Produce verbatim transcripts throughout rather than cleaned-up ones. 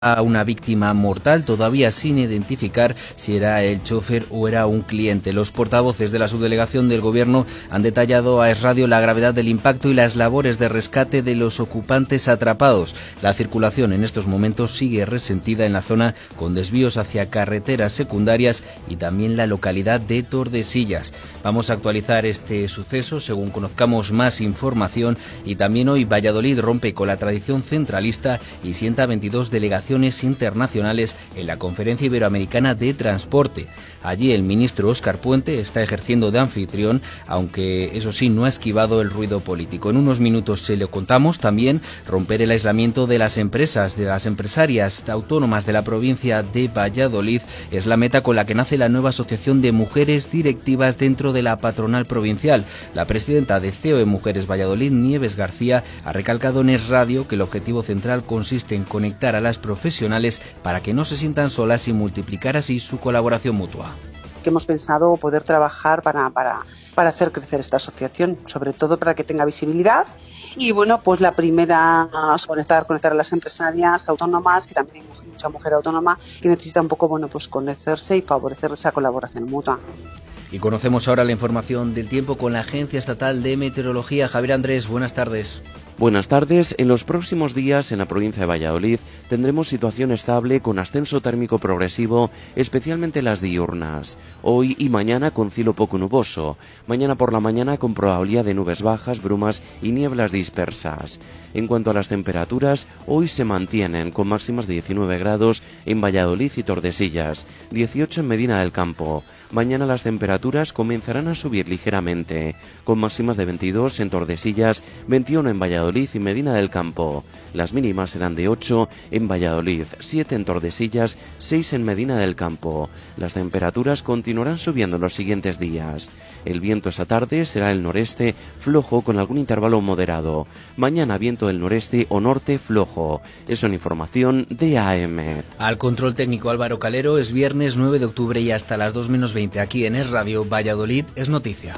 a una víctima mortal, todavía sin identificar si era el chofer o era un cliente. Los portavoces de la subdelegación del Gobierno han detallado a Es Radio la gravedad del impacto y las labores de rescate de los ocupantes atrapados. La circulación en estos momentos sigue resentida en la zona, con desvíos hacia carreteras secundarias y también la localidad de Tordesillas. Vamos a actualizar este suceso según conozcamos más información, y también hoy Valladolid rompe con la tradición centralista y sienta veintidós delegaciones internacionales en la Conferencia Iberoamericana de Transporte. Allí el ministro Óscar Puente está ejerciendo de anfitrión, aunque eso sí no ha esquivado el ruido político. En unos minutos se lo contamos. También romper el aislamiento de las empresas, de las empresarias autónomas de la provincia de Valladolid es la meta con la que nace la nueva asociación de mujeres directivas dentro de la patronal provincial. La presidenta de C E O E Mujeres Valladolid, Nieves García, ha recalcado en Es Radio que el objetivo central consiste en conectar a las profesionales para que no se sientan solas y multiplicar así su colaboración mutua. Que hemos pensado poder trabajar para, para, para hacer crecer esta asociación, sobre todo para que tenga visibilidad. Y bueno, pues la primera es conectar, conectar a las empresarias autónomas, que también hay mucha mujer autónoma que necesita un poco, bueno, pues conocerse y favorecer esa colaboración mutua. Y conocemos ahora la información del tiempo con la Agencia Estatal de Meteorología. Javier Andrés, buenas tardes. Buenas tardes. En los próximos días en la provincia de Valladolid tendremos situación estable con ascenso térmico progresivo, especialmente las diurnas. Hoy y mañana con cielo poco nuboso. Mañana por la mañana con probabilidad de nubes bajas, brumas y nieblas dispersas. En cuanto a las temperaturas, hoy se mantienen con máximas de diecinueve grados en Valladolid y Tordesillas, dieciocho en Medina del Campo. Mañana las temperaturas comenzarán a subir ligeramente, con máximas de veintidós en Tordesillas, veintiuno en Valladolid y Medina del Campo. Las mínimas serán de ocho en Valladolid, siete en Tordesillas, seis en Medina del Campo. Las temperaturas continuarán subiendo en los siguientes días. El viento esta tarde será el noreste flojo con algún intervalo moderado. Mañana viento del noreste o norte flojo. Es una información de A M. Al control técnico Álvaro Calero. Es viernes nueve de octubre y hasta las dos menos veinte aquí en Es Radio Valladolid es noticia.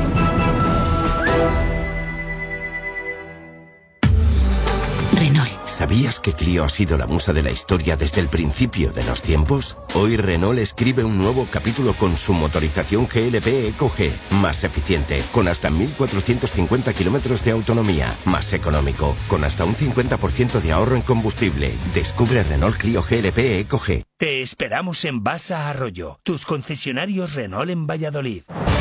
Renault. ¿Sabías que Clio ha sido la musa de la historia desde el principio de los tiempos? Hoy Renault escribe un nuevo capítulo con su motorización G L P Eco G, más eficiente, con hasta mil cuatrocientos cincuenta kilómetros de autonomía, más económico, con hasta un cincuenta por ciento de ahorro en combustible. Descubre Renault Clio G L P Eco G. Te esperamos en Basa Arroyo, tus concesionarios Renault en Valladolid.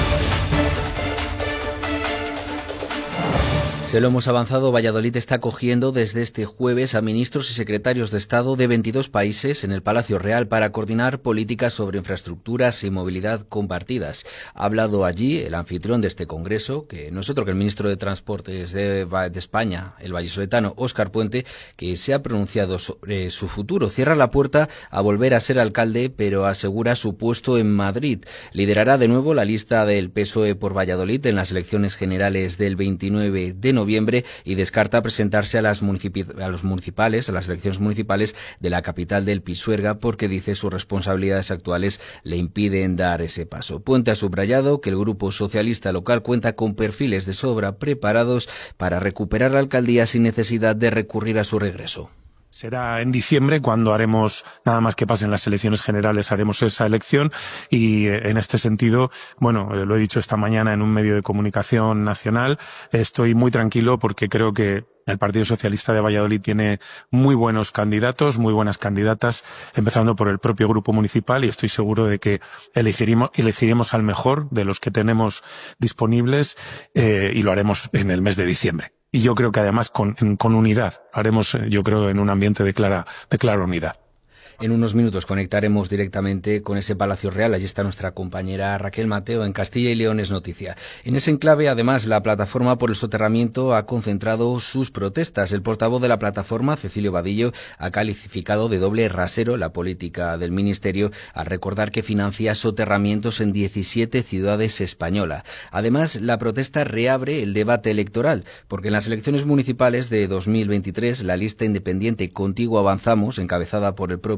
Se lo hemos avanzado, Valladolid está acogiendo desde este jueves a ministros y secretarios de Estado de veintidós países en el Palacio Real para coordinar políticas sobre infraestructuras y movilidad compartidas. Ha hablado allí el anfitrión de este congreso, que no es otro que el ministro de Transportes de, de España, el vallisoletano Óscar Puente, que se ha pronunciado sobre su futuro. Cierra la puerta a volver a ser alcalde, pero asegura su puesto en Madrid. Liderará de nuevo la lista del P S O E por Valladolid en las elecciones generales del veintinueve de noviembre y descarta presentarse a las municipi- a los municipales, a las elecciones municipales de la capital del Pisuerga, porque dice sus responsabilidades actuales le impiden dar ese paso. Puente ha subrayado que el grupo socialista local cuenta con perfiles de sobra preparados para recuperar la alcaldía sin necesidad de recurrir a su regreso. Será en diciembre cuando haremos, nada más que pasen las elecciones generales, haremos esa elección y en este sentido, bueno, lo he dicho esta mañana en un medio de comunicación nacional, estoy muy tranquilo porque creo que el Partido Socialista de Valladolid tiene muy buenos candidatos, muy buenas candidatas, empezando por el propio grupo municipal, y estoy seguro de que elegiremos, elegiremos al mejor de los que tenemos disponibles eh, y lo haremos en el mes de diciembre. Y yo creo que además con, con unidad, haremos, yo creo, en un ambiente de clara, de clara unidad. En unos minutos conectaremos directamente con ese Palacio Real. Allí está nuestra compañera Raquel Mateo en Castilla y León es noticia. En ese enclave, además, la plataforma por el soterramiento ha concentrado sus protestas. El portavoz de la plataforma, Cecilio Vadillo, ha calificado de doble rasero la política del Ministerio al recordar que financia soterramientos en diecisiete ciudades españolas. Además, la protesta reabre el debate electoral, porque en las elecciones municipales de dos mil veintitrés la lista independiente Contigo Avanzamos, encabezada por el propio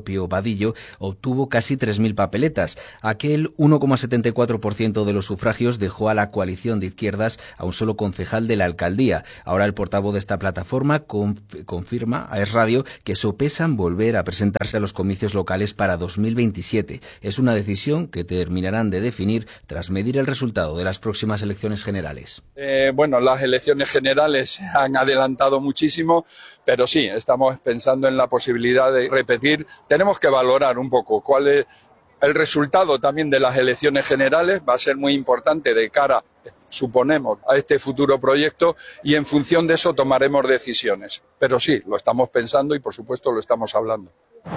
propio Vadillo, obtuvo casi tres mil papeletas. Aquel uno coma setenta y cuatro por ciento de los sufragios dejó a la coalición de izquierdas a un solo concejal de la alcaldía. Ahora el portavoz de esta plataforma conf- confirma a Es Radio que sopesan volver a presentarse a los comicios locales para dos mil veintisiete. Es una decisión que terminarán de definir tras medir el resultado de las próximas elecciones generales. Eh, bueno, las elecciones generales han adelantado muchísimo, pero sí, estamos pensando en la posibilidad de repetir. Tenemos que valorar un poco cuál es el resultado también de las elecciones generales. Va a ser muy importante de cara, suponemos, a este futuro proyecto, y en función de eso tomaremos decisiones. Pero sí, lo estamos pensando y por supuesto lo estamos hablando.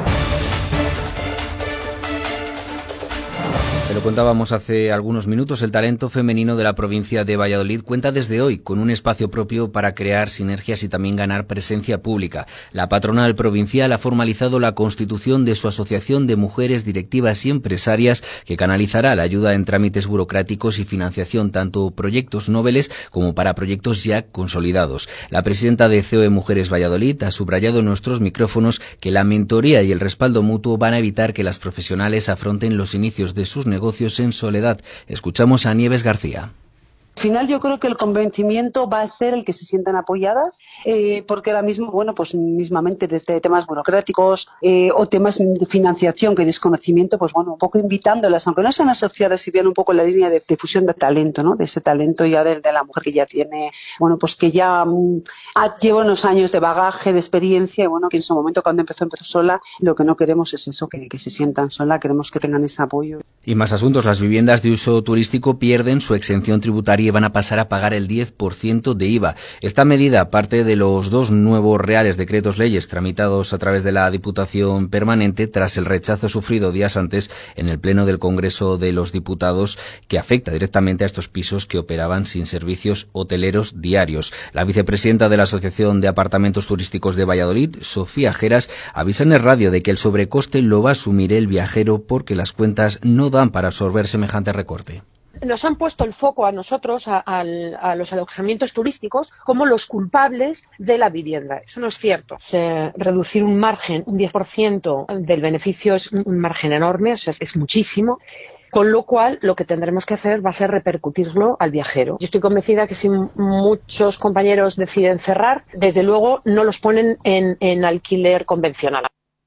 Se lo contábamos hace algunos minutos, el talento femenino de la provincia de Valladolid cuenta desde hoy con un espacio propio para crear sinergias y también ganar presencia pública. La patronal provincial ha formalizado la constitución de su asociación de mujeres directivas y empresarias que canalizará la ayuda en trámites burocráticos y financiación tanto proyectos noveles como para proyectos ya consolidados. La presidenta de C O E Mujeres Valladolid ha subrayado en nuestros micrófonos que la mentoría y el respaldo mutuo van a evitar que las profesionales afronten los inicios de sus negocios en soledad. Escuchamos a Nieves García. Al final yo creo que el convencimiento va a ser el que se sientan apoyadas, eh, porque ahora mismo, bueno, pues mismamente desde temas burocráticos eh, o temas de financiación, que desconocimiento, pues bueno, un poco invitándolas, aunque no sean asociadas, y vean un poco la línea de difusión de talento, ¿no? De ese talento ya de, de la mujer que ya tiene, bueno, pues que ya um, lleva unos años de bagaje, de experiencia, y bueno, que en su momento cuando empezó, empezó sola. Lo que no queremos es eso, que, que se sientan sola, queremos que tengan ese apoyo. Y más asuntos, las viviendas de uso turístico pierden su exención tributaria y van a pasar a pagar el diez por ciento de I V A. Esta medida parte de los dos nuevos reales decretos leyes tramitados a través de la Diputación Permanente tras el rechazo sufrido días antes en el Pleno del Congreso de los Diputados, que afecta directamente a estos pisos que operaban sin servicios hoteleros diarios. La vicepresidenta de la Asociación de Apartamentos Turísticos de Valladolid, Sofía Geras, avisa en el radio de que el sobrecoste lo va a asumir el viajero porque las cuentas no dan para absorber semejante recorte. Nos han puesto el foco a nosotros, a, a, a los alojamientos turísticos, como los culpables de la vivienda. Eso no es cierto. Se, reducir un margen, un diez por ciento del beneficio es un margen enorme, o sea, es, es muchísimo. Con lo cual, lo que tendremos que hacer va a ser repercutirlo al viajero. Yo estoy convencida que si muchos compañeros deciden cerrar, desde luego no los ponen en, en alquiler convencional.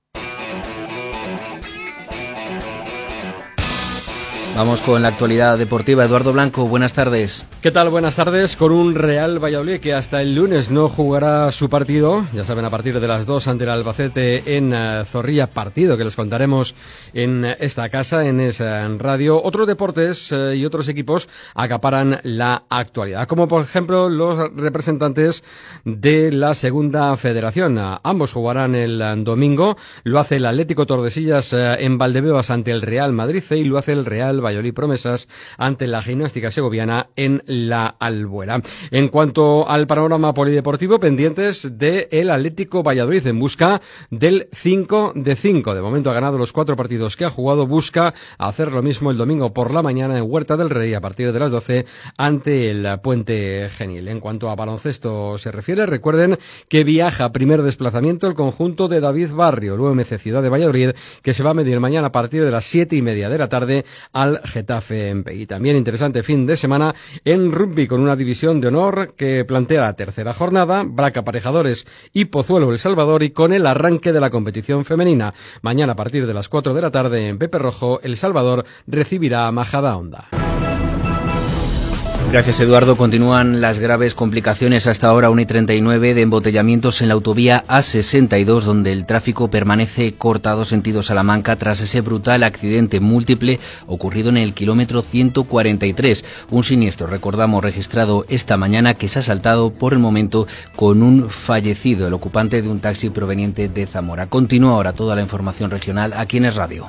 Vamos con la actualidad deportiva. Eduardo Blanco, buenas tardes. ¿Qué tal? Buenas tardes. Con un Real Valladolid que hasta el lunes no jugará su partido, ya saben, a partir de las dos ante el Albacete en uh, Zorrilla, partido que les contaremos en esta casa, en esa radio. Otros deportes uh, y otros equipos acaparan la actualidad, como por ejemplo los representantes de la Segunda Federación. Uh, ambos jugarán el uh, domingo. Lo hace el Atlético Tordesillas uh, en Valdebebas ante el Real Madrid C y lo hace el Real Valladolid Promesas ante la Gimnástica Segoviana en la Albuera. En cuanto al panorama polideportivo, pendientes de el Atlético Valladolid en busca del cinco de cinco. De momento ha ganado los cuatro partidos que ha jugado, busca hacer lo mismo el domingo por la mañana en Huerta del Rey a partir de las doce ante el Puente Genil. En cuanto a baloncesto se refiere, recuerden que viaja primer desplazamiento el conjunto de David Barrio, el U M C Ciudad de Valladolid, que se va a medir mañana a partir de las siete y media de la tarde al Getafe en P. Y también interesante fin de semana en rugby con una división de honor que plantea la tercera jornada, Braca Aparejadores y Pozuelo El Salvador, y con el arranque de la competición femenina. Mañana a partir de las cuatro de la tarde en Pepe Rojo, El Salvador recibirá a Majadahonda. Gracias, Eduardo. Continúan las graves complicaciones hasta ahora una y treinta y nueve de embotellamientos en la autovía A sesenta y dos, donde el tráfico permanece cortado sentido Salamanca tras ese brutal accidente múltiple ocurrido en el kilómetro ciento cuarenta y tres. Un siniestro, recordamos, registrado esta mañana que se ha saltado por el momento con un fallecido, el ocupante de un taxi proveniente de Zamora. Continúa ahora toda la información regional aquí en Es Radio.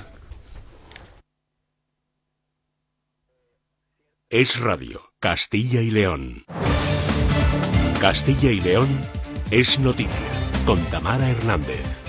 Es Radio, Castilla y León. Castilla y León es noticia, con Tamara Hernández.